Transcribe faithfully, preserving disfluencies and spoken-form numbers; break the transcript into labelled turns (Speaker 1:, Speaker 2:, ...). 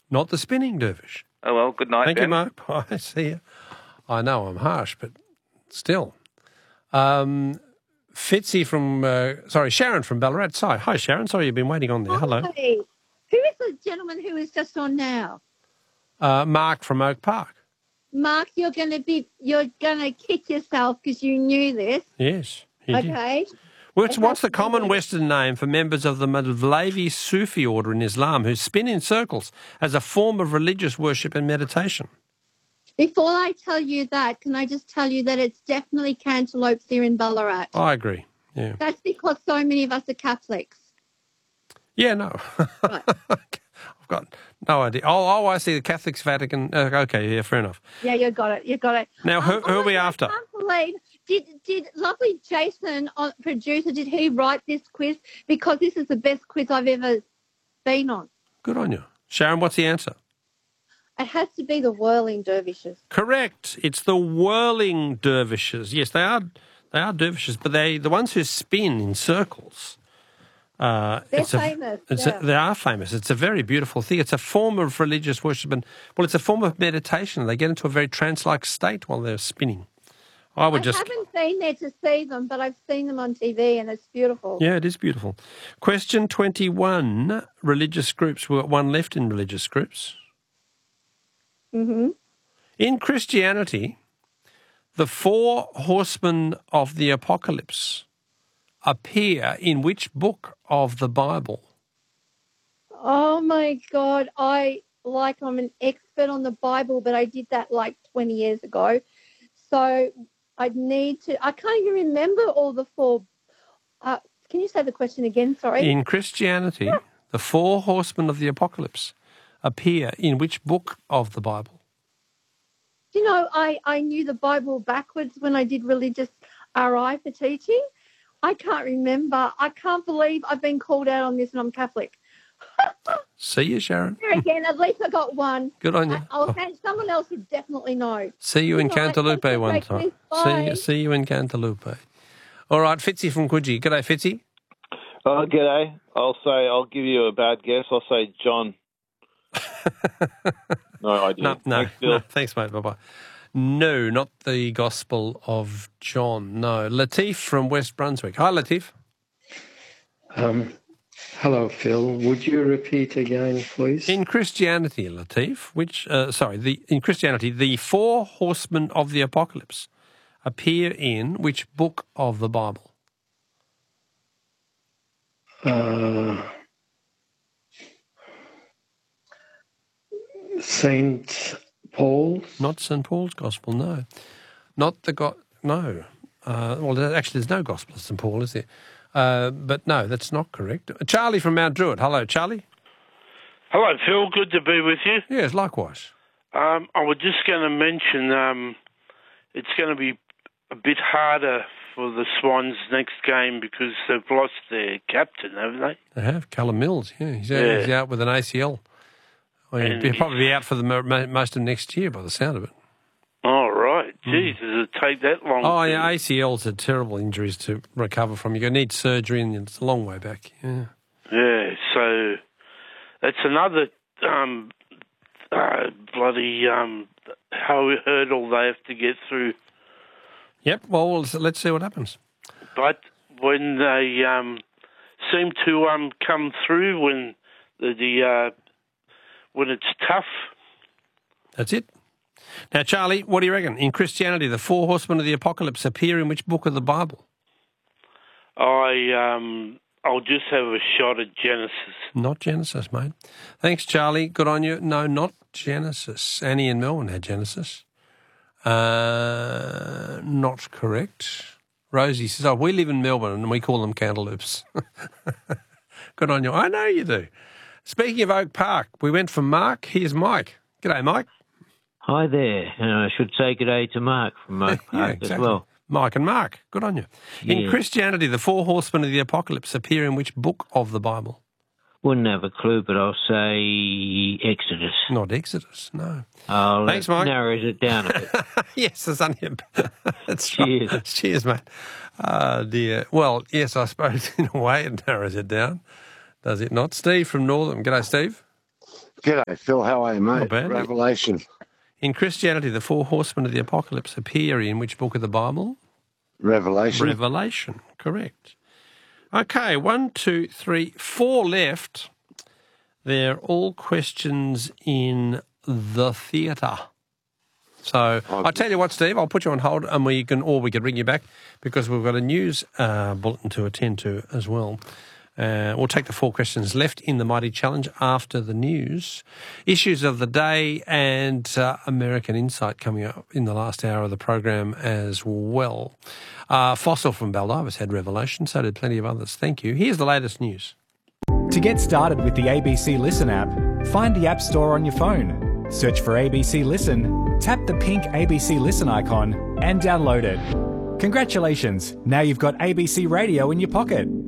Speaker 1: Not the spinning dervish.
Speaker 2: Oh, well, good night,
Speaker 1: Thank
Speaker 2: Ben.
Speaker 1: you, Mark. Bye. See you. I know I'm harsh, but still. Um, Fitzy from, uh, sorry, Sharon from Ballarat. Sorry. Hi, Sharon. Sorry you've been waiting on there. Hello.
Speaker 3: Hi. Who is the gentleman who is just on now?
Speaker 1: Uh, Mark from Oak Park.
Speaker 3: Mark, you're going to be, you're going to kick yourself because you knew this.
Speaker 1: Yes, he did.
Speaker 3: Okay.
Speaker 1: What's,
Speaker 3: It
Speaker 1: what's
Speaker 3: has
Speaker 1: the
Speaker 3: to
Speaker 1: common
Speaker 3: be-
Speaker 1: Western name for members of the Mevlevi Sufi order in Islam who spin in circles as a form of religious worship and meditation?
Speaker 3: Before I tell you that, can I just tell you that it's definitely cantaloupes here in Ballarat?
Speaker 1: I agree. Yeah.
Speaker 3: That's because so many of us are Catholics.
Speaker 1: Yeah, no.
Speaker 3: Right.
Speaker 1: I've got no idea. Oh, oh, I see. The Catholics, Vatican. Uh, okay, yeah, fair enough.
Speaker 3: Yeah, you got it. You got it.
Speaker 1: Now, who,
Speaker 3: Um,
Speaker 1: who
Speaker 3: oh
Speaker 1: are we
Speaker 3: my God,
Speaker 1: after?
Speaker 3: I can't believe. Did did lovely Jason, uh, producer, did he write this quiz? Because this is the best quiz I've ever been on.
Speaker 1: Good on you. Sharon, what's the answer?
Speaker 3: It has to be the whirling dervishes.
Speaker 1: Correct. It's the whirling dervishes. Yes, they are They are dervishes, but they the ones who spin in circles. Uh,
Speaker 3: They're
Speaker 1: it's a,
Speaker 3: famous.
Speaker 1: It's
Speaker 3: yeah.
Speaker 1: a, they are famous. It's a very beautiful thing. It's a form of religious worship, and well, it's a form of meditation. They get into a very trance-like state while they're spinning. I would
Speaker 3: I
Speaker 1: just
Speaker 3: haven't been there to see them, but I've seen them on T V, and it's beautiful.
Speaker 1: yeah, it is beautiful. Question twenty-one: religious groups. We've got one left in religious groups.
Speaker 3: Mm-hmm.
Speaker 1: In Christianity, the four horsemen of the apocalypse appear in which book of the Bible?
Speaker 3: Oh my God! I like I'm an expert on the Bible, but I did that like twenty years ago, so I need to. I can't even remember all the four. Uh, can you say the question again? Sorry.
Speaker 1: In Christianity, the four horsemen of the apocalypse appear in which book of the Bible?
Speaker 3: You know, I, I knew the Bible backwards when I did religious R I for teaching. I can't remember. I can't believe I've been called out on this and I'm Catholic.
Speaker 1: See you, Sharon.
Speaker 3: There again, at least I got one.
Speaker 1: Good on you.
Speaker 3: I, I'll have someone else would definitely know.
Speaker 1: See you in
Speaker 3: Good night.
Speaker 1: Cantaloupe
Speaker 3: Thanks for
Speaker 1: one
Speaker 3: great
Speaker 1: time.
Speaker 3: quiz.
Speaker 1: See
Speaker 3: Bye.
Speaker 1: you, see you in Cantaloupe. All right, Fitzy from Coogee. G'day, Fitzy.
Speaker 4: Oh, g'day. I'll say, I'll give you a bad guess. I'll say John. No idea.
Speaker 1: No, no,
Speaker 4: Thanks, Phil.
Speaker 1: no. Thanks, mate. Bye-bye. No, not the Gospel of John. No. Latif from West Brunswick. Hi, Latif.
Speaker 5: Um, hello, Phil. Would you repeat again, please?
Speaker 1: In Christianity, Latif, which, uh, sorry, the in Christianity, the four horsemen of the apocalypse appear in which book of the Bible?
Speaker 5: Uh, Saint Paul?
Speaker 1: Not Saint Paul's Gospel, no. Not the God, no. Uh, well, there- actually, there's no Gospel of Saint Paul, is there? Uh, but no, that's not correct. Charlie from Mount Druitt. Hello, Charlie.
Speaker 6: Hello, Phil. Good to be with you.
Speaker 1: Yes, likewise.
Speaker 6: Um, I was just going to mention um, it's going to be a bit harder for the Swans next game because they've lost their captain, haven't they?
Speaker 1: They have. Callum Mills, yeah. He's out,
Speaker 6: Yeah.
Speaker 1: he's out with an A C L. Well, he'll
Speaker 6: And
Speaker 1: be- probably be out for the mo- mo- most of next year by the sound of it.
Speaker 6: Oh, right. Geez, does it take that long?
Speaker 1: Oh,
Speaker 6: to-
Speaker 1: yeah, A C Ls are terrible injuries to recover from. You're going to need surgery and it's a long way back. Yeah.
Speaker 6: Yeah, so that's another um, uh, bloody um, how hurdle they have to get through.
Speaker 1: Yep, well, let's, let's see what happens.
Speaker 6: But when they um, seem to um, come through when the, the uh, when it's tough.
Speaker 1: That's it. Now, Charlie, what do you reckon? In Christianity, the four horsemen of the apocalypse appear in which book of the Bible?
Speaker 6: I um, I'll just have a shot at Genesis.
Speaker 1: Not Genesis, mate. Thanks, Charlie. Good on you. No, not Genesis. Annie in Melbourne had Genesis. Uh, not correct. Rosie says, oh, we live in Melbourne and we call them cantaloupes. Good on you. I know you do. Speaking of Oak Park, we went from Mark. Here's Mike. G'day, Mike.
Speaker 7: Hi there. And I should say good day to Mark from Oak Park
Speaker 1: Yeah,
Speaker 7: as
Speaker 1: exactly.
Speaker 7: well.
Speaker 1: Mike and Mark. Good on you. In
Speaker 7: Yeah.
Speaker 1: Christianity, the four horsemen of the apocalypse appear in which book of the Bible?
Speaker 7: Wouldn't have a clue, but I'll say Exodus.
Speaker 1: Not Exodus, no.
Speaker 7: I'll
Speaker 1: Thanks,
Speaker 7: that
Speaker 1: Mike.
Speaker 7: narrows it down a bit.
Speaker 1: Yes, there's only a... That's
Speaker 7: Cheers.
Speaker 1: right. Cheers, mate. Oh, dear. Well, yes, I suppose in a way it narrows it down. Does it not? Steve from Northern. G'day, Steve.
Speaker 2: G'day, Phil. How are you, mate?
Speaker 1: Not bad.
Speaker 2: Revelation.
Speaker 1: In Christianity, the four horsemen of the apocalypse appear in which book of the Bible?
Speaker 2: Revelation.
Speaker 1: Revelation, correct. Okay, one, two, three, four left. They're all questions in the theatre. So
Speaker 2: Oh,
Speaker 1: I tell you what, Steve, I'll put you on hold, and we can, or we can ring you back because we've got a news uh, bulletin to attend to as well. Uh, we'll take the four questions left in the Mighty Challenge after the news. Issues of the day and uh, American Insight coming up in the last hour of the program as well. Uh, Fossil from Baldivis had Revelation, so did plenty of others. Thank you. Here's the latest news.
Speaker 8: To get started with the A B C Listen app, find the App Store on your phone. Search for A B C Listen, tap the pink A B C Listen icon and download it. Congratulations, now you've got A B C Radio in your pocket.